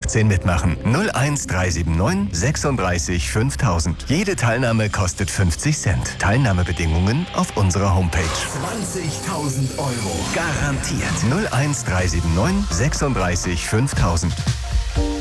18 mitmachen. 01379 36 5000. Jede Teilnahme kostet 50 Cent. Teilnahmebedingungen auf unserer Homepage. 20.000 Euro. Garantiert. 01379 36 5000.